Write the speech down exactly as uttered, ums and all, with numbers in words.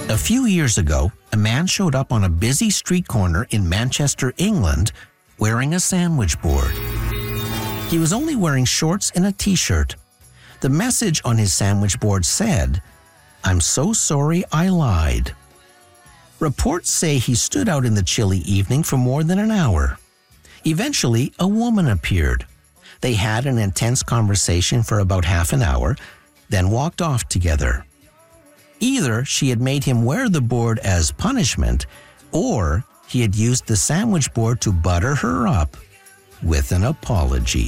A few years ago, a man showed up on a busy street corner in Manchester, England, wearing a sandwich board. He was only wearing shorts and a t-shirt. The message on his sandwich board said, "I'm so sorry I lied." Reports say he stood out in the chilly evening for more than an hour. Eventually, a woman appeared. They had an intense conversation for about half an hour, then walked off together. Either she had made him wear the board as punishment, or he had used the sandwich board to butter her up with an apology.